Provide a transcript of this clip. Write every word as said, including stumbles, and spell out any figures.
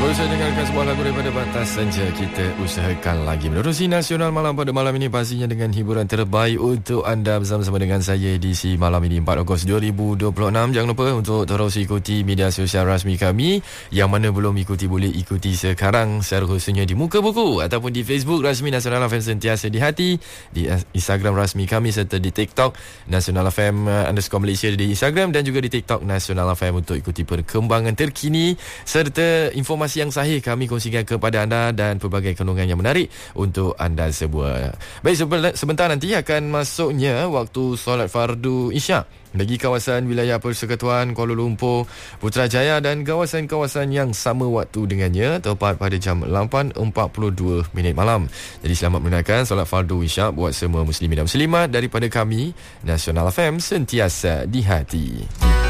Baru saya dengarkan sebuah lagu daripada Batas Senja. Kita usahakan lagi menerusi Nasional Malam pada malam ini, pastinya dengan hiburan terbaik untuk anda bersama-sama dengan saya edisi malam ini empat Ogos dua ribu dua puluh enam. Jangan lupa untuk terus ikuti media sosial rasmi kami. Yang mana belum ikuti boleh ikuti sekarang, secara khususnya di Muka Buku ataupun di Facebook rasmi Nasional F M Sentiasa di Hati, di Instagram rasmi kami, serta di TikTok Nasional F M underscore Malaysia di Instagram, dan juga di TikTok Nasional F M untuk ikuti perkembangan terkini serta informasi yang sahih kami kongsikan kepada anda dan pelbagai kandungan yang menarik untuk anda semua. Baik, sebentar nanti akan masuknya waktu solat fardu Isyak bagi kawasan wilayah Persekutuan Kuala Lumpur, Putrajaya dan kawasan-kawasan yang sama waktu dengannya, tepat pada jam lapan empat puluh dua minit malam. Jadi selamat menunaikan solat fardu Isyak buat semua muslimin dan muslimat daripada kami, Nasional F M Sentiasa di Hati.